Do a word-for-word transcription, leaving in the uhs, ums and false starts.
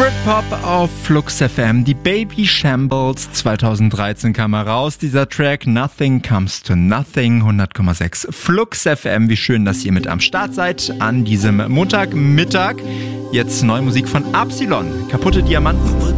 Britpop auf Flux F M. Die Baby Shambles zweitausenddreizehn kam heraus. Dieser Track Nothing Comes to Nothing, hundert Komma sechs Flux F M. Wie schön, dass ihr mit am Start seid an diesem Montagmittag. Jetzt neue Musik von Absilon. Kaputte Diamanten.